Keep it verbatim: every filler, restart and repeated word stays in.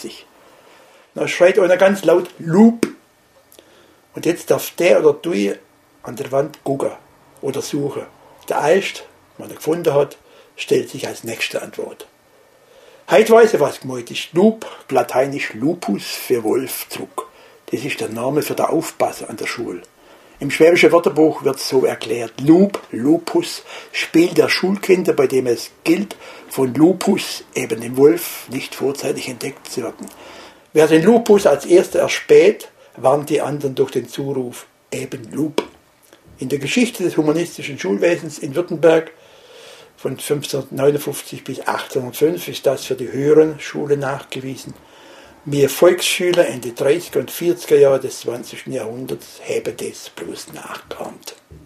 sich. Dann schreit einer ganz laut Loop. Und jetzt darf der oder du an der Wand gucken oder suchen. Der Erste, den er gefunden hat, stellt sich als nächste Antwort. Heute weiß ich, was gemeint ist. Loop, lateinisch Lupus für Wolf, zurück. Das ist der Name für den Aufpasser an der Schule. Im schwäbischen Wörterbuch wird es so erklärt. Loop, Lupus, Spiel der Schulkinder, bei dem es gilt, von Lupus, eben dem Wolf, nicht vorzeitig entdeckt zu werden. Wer den Lupus als erster erspäht, warnt die anderen durch den Zuruf, eben Loop. In der Geschichte des humanistischen Schulwesens in Württemberg von fünfzehnhundertneunundfünfzig bis achtzehnhundertfünf ist das für die höheren Schulen nachgewiesen. Wir Volksschüler in die dreißiger und vierziger Jahre des zwanzigsten Jahrhunderts haben das bloß nachgeahmt.